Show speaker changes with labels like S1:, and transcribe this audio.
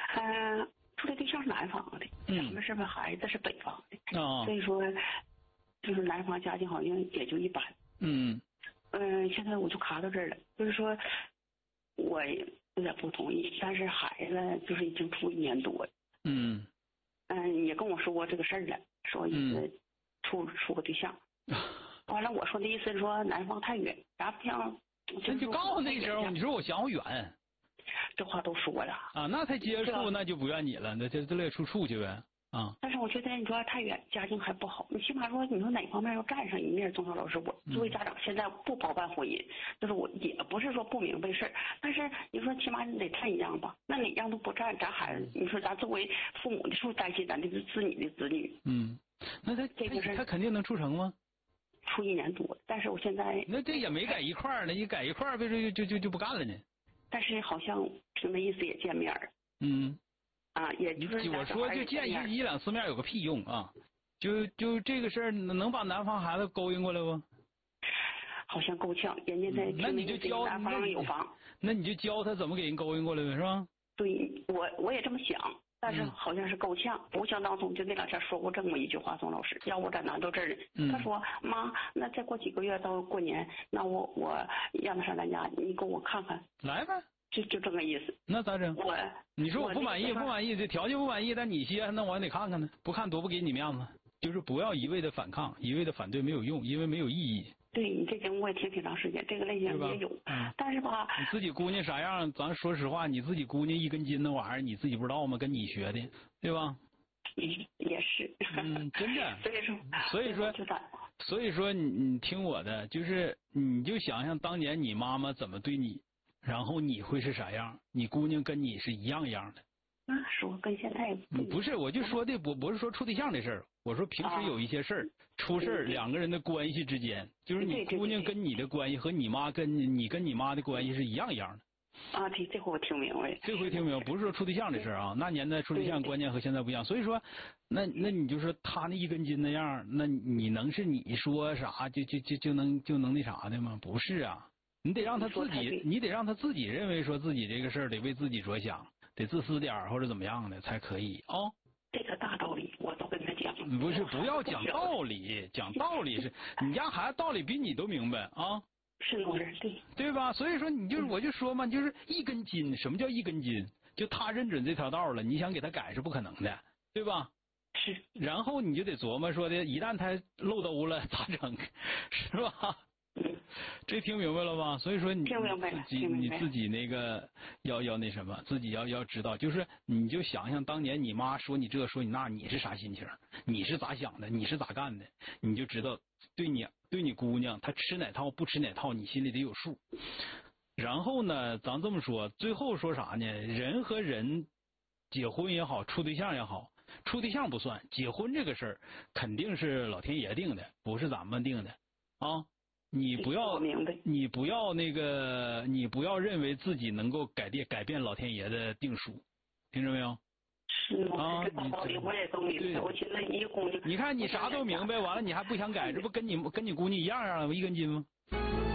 S1: 处的对象是南方的，咱们是不是孩子是北方的？所以说就是南方家境好像也就一般。现在我就卡到这儿了，就是说我有点不同意，但是孩子就是已经处1年多了。也跟我说过这个事儿了，说意思处个对象。完了，我说的意思是说南方太远，咱不像。
S2: 那就告诉那时候，你说我想我远。
S1: 这话都说了
S2: 啊，那才接触，那就不怨你了，那这乐处去呗啊。
S1: 但是我觉得你说太远，家境还不好，你起码说你说哪方面要占上一面，钟晓老师，我作为家长现在不包办婚姻，就是我也不是说不明白事儿，但是你说起码你得占一样吧，那哪样都不占，咱孩子，你说咱作为父母的是不是担心咱这个子女的子女？
S2: 那他肯定能处成吗？
S1: 处1年多，但是我现在
S2: 那这也没改一块儿呢，一改一块儿，别说就不干了呢。但
S1: 是好像听那意思也见面了。也就是
S2: 我说就见1、2次面有个屁用啊！就这个事儿能把南方孩子勾引过来不？
S1: 好像够呛，人家在
S2: 那你就教
S1: 南方有房，
S2: 那你就教他怎么给人勾引过来呗，是吧？
S1: 对，我也这么想。但是好像是够呛，不像当初就那2天说过这么一句话，宋老师，要我在难到这儿呢。他说妈，那再过几个月到过年，那我让他上咱家，你给我看看。
S2: 来呗，
S1: 就这个意思。
S2: 那咋整？你说我不满意，这条件不满意，但你先，那我还得看看呢，不看多不给你面子。就是不要一味的反抗，一味的反对没有用，因为没有意义。
S1: 对，你这节目我也听挺长时间，这个类型也有，但是吧，
S2: 你自己姑娘啥样，咱说实话，你自己姑娘1根筋那玩意儿，你自己不知道吗？跟你学的，对吧？
S1: 也是。
S2: 真的。所以说你听我的，就是你就想想当年你妈妈怎么对你，然后你会是啥样？你姑娘跟你是一样的。
S1: 那说跟现在
S2: 不是，我就说的不是说处对象的事儿，我说平时有一些事儿出事儿，两个人的关系之间，就是你姑娘跟你的关系和你妈跟你妈的关系是一样的。
S1: 对，这回我听明白了。
S2: 这回听明白，不是说处对象的事儿啊，那年代处对象观念和现在不一样，所以说，那你就说他那1根筋那样，那你能是你说啥就能那啥的吗？不是啊。你得让他自己认为说自己这个事儿得为自己着想，得自私点或者怎么样的才可以啊。
S1: 这个大道理我都跟他讲。
S2: 不是，不要讲道理，讲道理是你家孩子道理比你都明白啊。
S1: 是老师，
S2: 对吧？所以说我就说嘛，就是1根筋。什么叫1根筋？就他认准这条道了，你想给他改是不可能的，对吧？
S1: 是。
S2: 然后你就得琢磨说的，一旦他漏兜了咋整，是吧？这听明白了吧？所以说你自己那个要那什么，自己要知道，就是你就想想当年你妈说你这说你那，你是啥心情？你是咋想的？你是咋干的？你就知道对你姑娘她吃哪套不吃哪套，你心里得有数。然后呢，咱这么说，最后说啥呢？人和人结婚也好，处对象也好，处对象不算，结婚这个事儿肯定是老天爷定的，不是咱们定的啊。你不要认为自己能够改变老天爷的定数，听着没有？
S1: 是啊，这道理我也都明白。我现在一个姑娘，
S2: 你看你啥都明白，完了你还不想改，这不跟你姑娘一样1根筋吗？